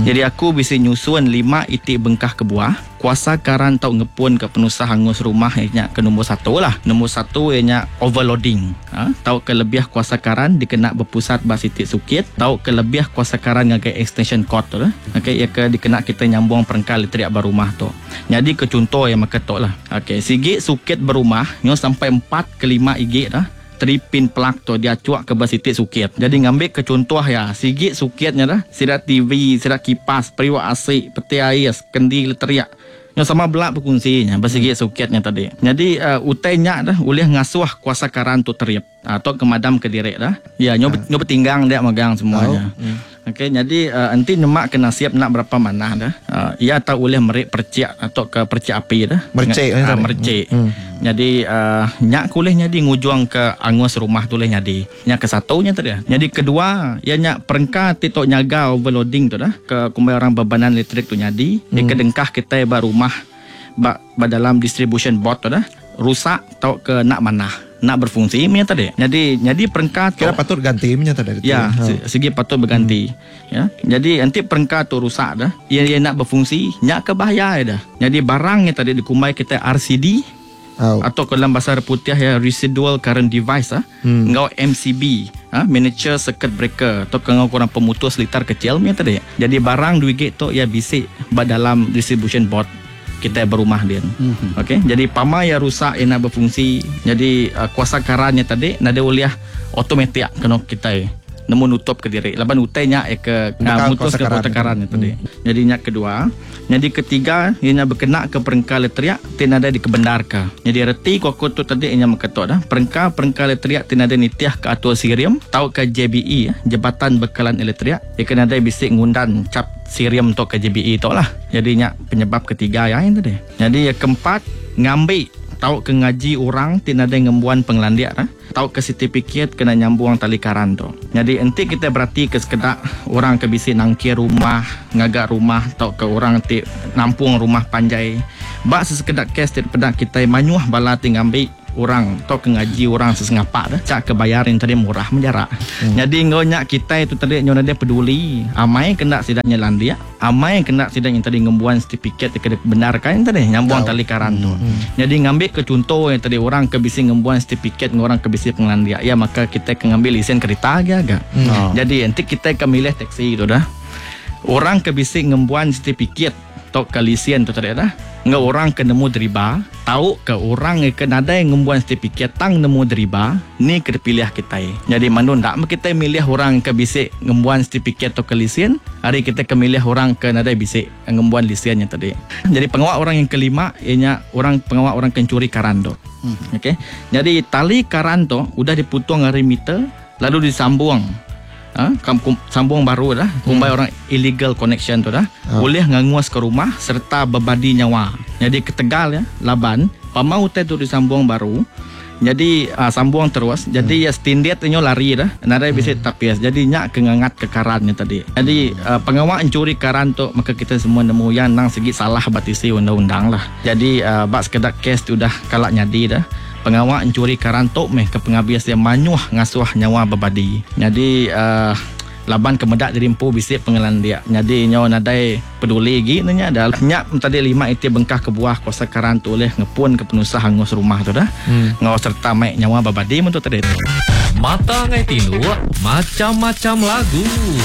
Jadi aku bisa nyusun 5 itik bengkah ke buah. Kuasa karan tau ngepun ke penusah hangus rumah ianya ke nombor 1 lah. Nombor 1 ianya overloading. Tau kelebiah kuasa karan dikena berpusat bas itik sukit. Tau kelebiah kuasa karan ngagai extension cord tu lah. Okey, ia ke dikena kita nyambung perengkal elektrik berumah tu. Jadi ke contoh yang maketok lah. Okey, sigi sukit berumah nyo sampai 4 ke 5 igit dah. 3 pin plug tu dia cuak ke bas itik sukit. Jadi ngambil ke contoh ya, sigi sukitnya dah, sirat TV, sirat kipas, periwak AC, peti air, kendi teriak. Yang sama belak berfungsinya bas sigi sukitnya tadi. Jadi utainya dah boleh ngasuh kuasa karan tu teriap atau kemadam ke direk dah. Ya, nyo bertinggang dia megang semuanya. Okey, jadi nanti nyemak kena siap nak berapa manah dah. Ia tak boleh merik percik atau ke percik api dah. Mercik. Jadi nyak boleh nyadi ngujuang ke angus rumah tu boleh nyadi. Nyak ke satunya tadi. Jadi kedua, ia nyak perengkah titok nyaga overloading tu dah ke kumbai orang bebanan elektrik tu nyadi. Dia kedengkah kita rumah dalam distribution board tu dah rusak tau ke nak manah. Nak berfungsi punya tadi. Jadi perengkah tu kira patut ganti punya tadi. Ya, segi patut berganti. Ya. Jadi nanti perengkah tu rusak dah. Ia nak berfungsi, nyak ke bahaya dah. Jadi barangnya tadi dikumai kita RCD atau dalam bahasa putih ya residual current device ngau MCB, miniature circuit breaker atau ngau kurang pemutus litar kecil punya tadi. Jadi barang duit tu ya bisik dalam distribution board kita berumah dia. Okey, jadi pama ya rusak ia nak berfungsi. Jadi kuasa karannya tadi nada uliah automatik kena kita nemu nutup ke diri. Laban utainya ke mutus ke kuasa karannya tadi. Jadi nya kedua, jadi ketiga ia berkena ke perengkal elektrik tinada dikebendarkan. Jadi reti kokot tu tadi ia maketok dah. Perengkal elektrik tinada nitiah ke atur sirium tau ke JBE, Jabatan Bekalan Elektrik. Ia kena ada bisik ngundan cap sirium tu ke JBE tu lah. Jadi nya penyebab ketiga ya ini tadi. Jadi yang keempat ngambil tau ke ngaji orang tinada ngembuan penglandiak dah. Tau ke sertifikat kena nyambung tali karan tu. Jadi nanti kita berarti ke sekedar orang ke bisi nangkir rumah, ngagak rumah, tau ke orang ti nampung rumah panjai. Bak sesekedar kes daripada kita manyuah bala ti ngambil orang tau ke ngaji orang sesengapak dah. Cak ke bayarin tadi murah menjarak. Jadi ngonya kita itu tadi nyonya dia peduli. Amai kena sidaknya landia, amai kena sidaknya tadi ngembuan sertifikat ke benarkan tadi nyambung tali karan tu. Jadi ngambil ke contoh yang tadi orang ke bisi ngembuan sertifikat orang ke bisi penglandia. Ya maka kita ke ngambil lesen kereta agak. Jadi nanti kita ke milih taksi tu dah. Orang ke bisi ngembuan sertifikat atau ke lesen tu tadi dah. Nggak orang ke nemu deriba, tahu ke orang ke nada yang ngembuan sertifikat tang nemu deriba, ni ke pilih kita. Jadi mana ndak kita milih orang ke bisik ngembuan sertifikat atau ke lesen, hari kita ke milih orang ke nada bisik ngembuan lisennya tadi. Jadi pengawal orang yang kelima ianya pengawal orang kencuri karan tu. Okey. Jadi tali karan tu udah dipotong dari meter lalu disambung. Sambung baru dah kumbai orang illegal connection tu dah boleh nganguas ke rumah serta berbadi nyawa. Jadi ketegal ya laban pamau tu disambung baru. Jadi sambung terus. Jadi ya stindiat nyo lari dah. Nada bisa tapias. Jadi nyak kengangat ke karannya tadi. Jadi pengawal mencuri karan tu maka kita semua nemu yang nang segi salah batisi undang-undang lah. Jadi bak sekedar kes tu dah kalak nyadi dah. Pengawal mencuri karan tok meh ke pengabias yang manyuah ngasuh nyawa berbadi. Jadi laban kemedak dari empu bisik pengelan dia. Jadi nyawa nadai peduli lagi nanya dah nyak tadi 5 itik bengkah ke buah kuasa karan tu oleh ngepun ke penusah hangus rumah tu dah. Ngau serta mai nyawa berbadi mentu tadi. Mata ngai tilu macam-macam lagu.